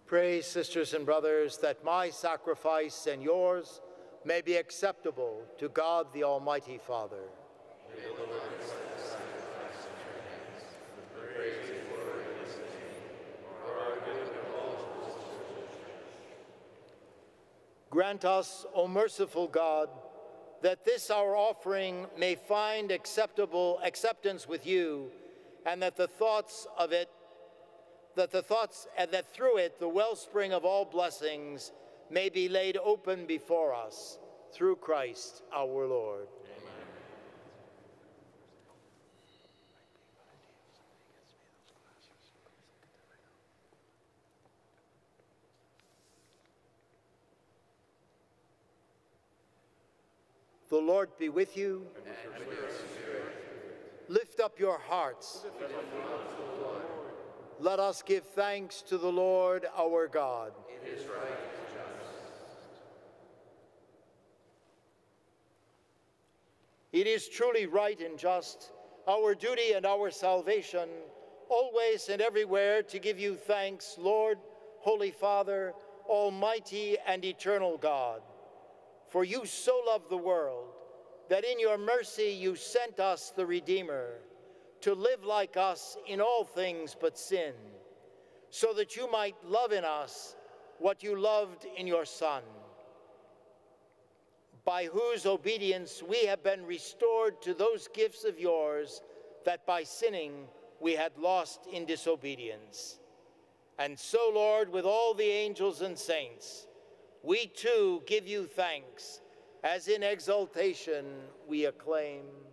Pray, sisters and brothers, that my sacrifice and yours may be acceptable to God the Almighty Father. May the Lord accept the sacrifice of your hands, for the praise and glory of his name, for our good and all of his church. Grant us, O merciful God, that this our offering may find acceptance with you, and that through it the wellspring of all blessings may be laid open before us, through Christ our Lord. Amen. The Lord be with you. And with your spirit. Lift up your hearts. Let us give thanks to the Lord our God. It is right and just. It is truly right and just, our duty and our salvation, always and everywhere to give you thanks, Lord, Holy Father, Almighty and eternal God. For you so loved the world that in your mercy you sent us the Redeemer, to live like us in all things but sin, so that you might love in us what you loved in your Son, by whose obedience we have been restored to those gifts of yours that by sinning we had lost in disobedience. And so, Lord, with all the angels and saints, we too give you thanks, as in exaltation we acclaim.